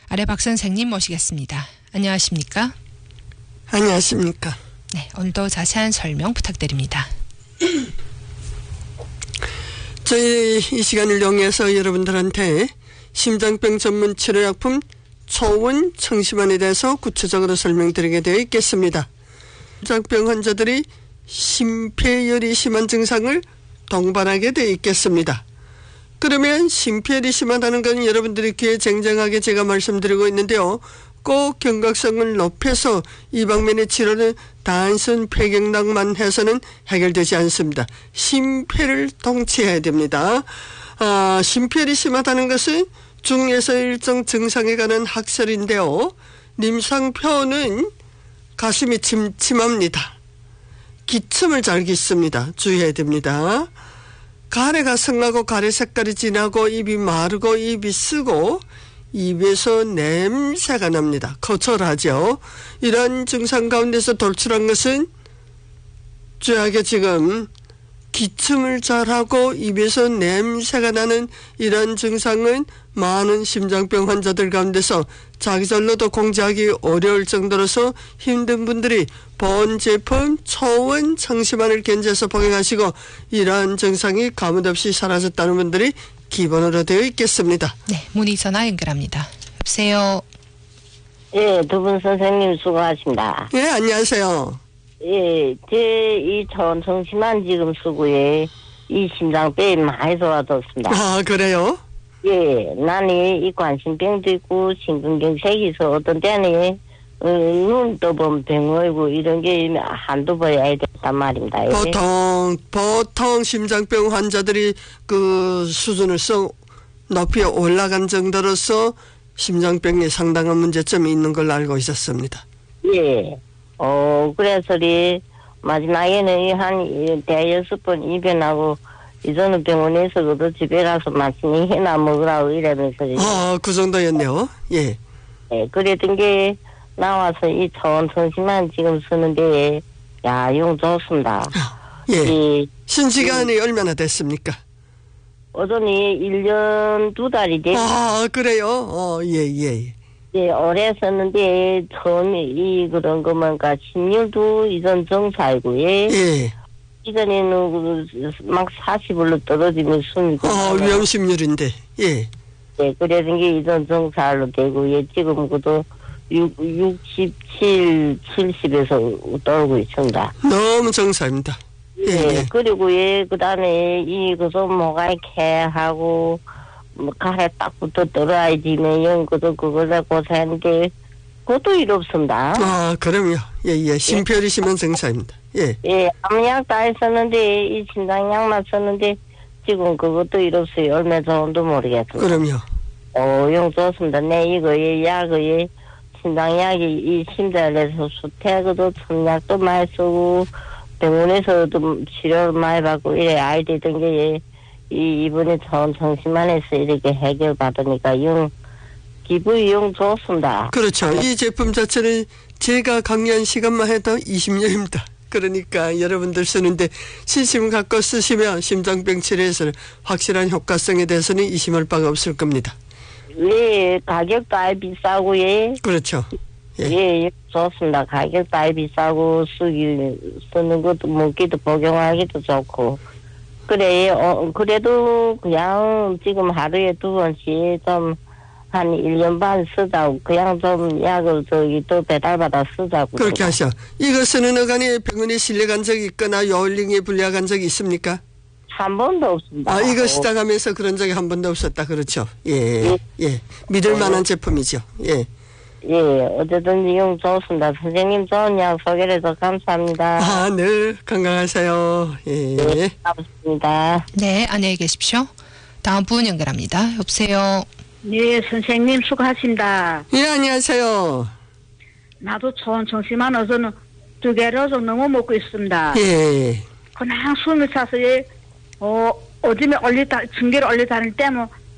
아래 박 선생님 모시겠습니다. 안녕하십니까? 안녕하십니까? 네, 오늘도 자세한 설명 부탁드립니다. 저희 이 시간을 이용해서 여러분들한테 심장병 전문 치료약품 초원 청심환에 대해서 구체적으로 설명드리게 되어 있겠습니다. 심장병 환자들이 심폐열이 심한 증상을 동반하게 되어 있겠습니다. 그러면 심폐열이 심하다는 건 여러분들이 귀에 쟁쟁하게 제가 말씀드리고 있는데요. 꼭 경각성을 높여서 이 방면의 치료는 단순 폐경락만 해서는 해결되지 않습니다. 심폐를 통치해야 됩니다. 심폐열이 심하다는 것은 중에서 일정 증상에 관한 학설인데요. 임상표는 가슴이 침침합니다. 기침을 잘 깃습니다. 주의해야 됩니다. 가래가 성하고 가래 색깔이 진하고 입이 마르고 입이 쓰고 입에서 냄새가 납니다. 거철하죠. 이런 증상 가운데서 돌출한 것은 주의하게 지금 기침을 잘하고 입에서 냄새가 나는 이런 증상은 많은 심장병 환자들 가운데서 자기절로도 공지하기 어려울 정도로서 힘든 분들이 본 제품 초원 청심환을 견제해서 복용하시고 이러한 증상이 가뭇없이 사라졌다는 분들이 기본으로 되어 있겠습니다. 네, 문의 전화 연결합니다. 여보세요. 예, 두 분 선생님 수고하십니다. 예, 안녕하세요. 예, 이 초원 청심환 지금 쓰고요. 이 심장병이 많이 좋아졌습니다. 아, 그래요? 예, 나는 이 관심병도 있고 심근경색이 있어. 어떤 때는 눈 떠보면 병이고 이런 게 한두 번 해야 됐단 말입니다. 예. 보통 심장병 환자들이 그 수준을 높이 올라간 정도로서 심장병에 상당한 문제점이 있는 걸로 알고 있었습니다. 예. 그래서 마지막에는 한 대여섯 번 입원하고 이전은 병원에서 그도 집에 가서 맛있는 해나 먹으라고 이러면서. 그 정도였네요. 예. 예, 그랬던 게 나와서 이 초원 청심환 지금 쓰는데, 야, 용 좋습니다. 예. 신시간이 얼마나 됐습니까? 오전이 1년 2달이 됐고. 그래요? 예. 예, 오래 썼는데, 처음에 그런 거만가 10년도 이전 정사이고, 예. 이전에는 막 40으로 떨어지면 숨이. 위험심률인데, 예. 예, 그래서 게 이전 정사로 되고, 예, 지금 그도 67, 70에서 떨고 있습니다. 너무 정사입니다. 예. 그리고 그 다음에 그저 뭐가 개하고, 가래 딱 붙어 떨어야지면, 그걸 고생하는데, 그것도 일 없습니다. 그럼요. 예. 심폐열이 심한 정사입니다. 예. 예, 암약 다 했었는데, 이 심장약만 썼는데, 지금 그것도 일 없어요. 얼마 좋은도 모르겠습니다. 그럼요. 용 좋습니다. 이거에, 약에, 심장약이 이 심장에서 수태그도 천약도 많이 쓰고, 병원에서도 치료를 많이 받고, 이래 아이 되던 게, 이번에 초원 청심환에서 이렇게 해결받으니까, 기분이 좋습니다. 그렇죠. 이 제품 자체는 제가 강의한 시간만 해도 20년입니다. 그러니까 여러분들 쓰는데 신심 갖고 쓰시면 심장병 치료에서는 확실한 효과성에 대해서는 의심할 바가 없을 겁니다. 예, 가격도 아예 비싸고, 예. 그렇죠. 예, 좋습니다. 가격도 아예 비싸고, 쓰는 것도, 먹기도, 복용하기도 좋고. 그래, 그래도 그냥 지금 하루에 2번씩 좀, 한 1년 반 쓰자고, 그냥 좀 약을 또 배달받아 쓰자고. 그렇게 하셔. 이거 쓰는 어간에 병원에 실려간 적이 있거나 요일링에 불려간 적이 있습니까? 한 번도 없습니다. 이거 시작하면서 그런 적이 한 번도 없었다. 그렇죠. 예. 믿을 만한 제품이죠. 예. 예, 어쨌든 용 좋습니다. 선생님 좋은 약 소개해서 감사합니다. 늘 건강하세요. 예. 네, 감사합니다. 네, 안녕히 계십시오. 다음 분 연결합니다. 여보세요. 네, 선생님 수고하십니다. 예, 안녕하세요. 나도 초원 청심환 어서는 2개를 좀 너무 먹고 있습니다. 예. 그냥 숨이 차서 어dim에 징계를 올려 다닐 때면